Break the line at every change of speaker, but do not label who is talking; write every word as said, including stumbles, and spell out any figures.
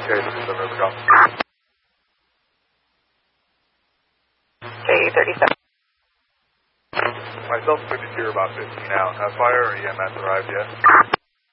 K thirty-seven, over call.
K thirty-seven.
Myself, fifty-two, about fifteen out. Have fire or E M S arrived yet?